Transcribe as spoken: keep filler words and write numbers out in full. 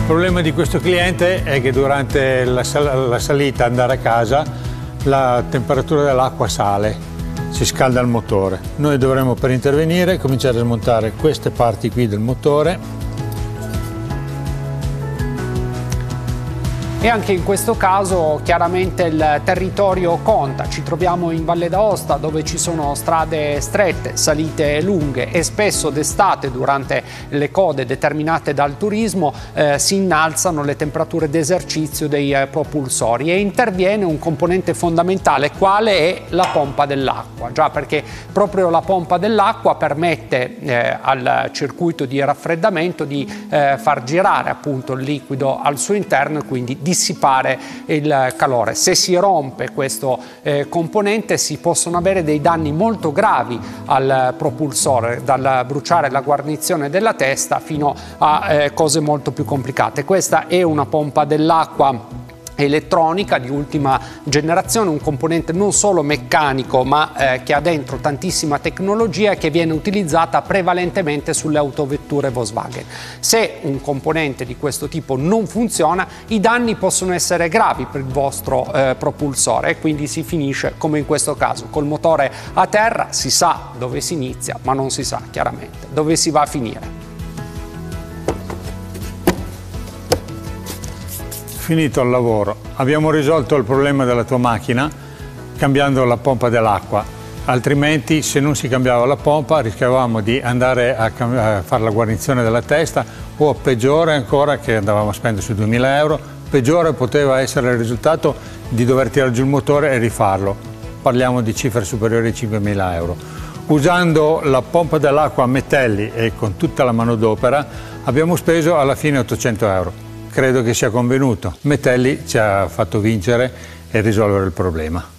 problema di questo cliente è che durante la, sal la salita, andare a casa, la temperatura dell'acqua sale, si scalda il motore. Noi dovremo, per intervenire, cominciare a smontare queste parti qui del motore. E anche in questo caso chiaramente il territorio conta. Ci troviamo in Valle d'Aosta, dove ci sono strade strette, salite lunghe, e spesso d'estate, durante le code determinate dal turismo, eh, si innalzano le temperature d'esercizio dei eh, propulsori, e interviene un componente fondamentale, quale è la pompa dell'acqua. Già, perché proprio la pompa dell'acqua permette eh, al circuito di raffreddamento di eh, far girare appunto il liquido al suo interno e quindi dissipare il calore. Se si rompe questo eh, componente, si possono avere dei danni molto gravi al propulsore, dal bruciare la guarnizione della testa fino a eh, cose molto più complicate. Questa è una pompa dell'acqua elettronica di ultima generazione, un componente non solo meccanico, ma eh, che ha dentro tantissima tecnologia, che viene utilizzata prevalentemente sulle autovetture Volkswagen. Se un componente di questo tipo non funziona, i danni possono essere gravi per il vostro eh, propulsore, e quindi si finisce come in questo caso, col motore a terra. Si sa dove si inizia, ma non si sa chiaramente dove si va a finire. Finito il lavoro, abbiamo risolto il problema della tua macchina cambiando la pompa dell'acqua, altrimenti se non si cambiava la pompa rischiavamo di andare a, a fare la guarnizione della testa, o peggiore ancora, che andavamo a spendere su duemila euro, peggiore poteva essere il risultato di dover tirare giù il motore e rifarlo. Parliamo di cifre superiori ai cinquemila euro. Usando la pompa dell'acqua a Metelli e con tutta la manodopera abbiamo speso alla fine ottocento euro. Credo che sia convenuto. Metelli ci ha fatto vincere e risolvere il problema.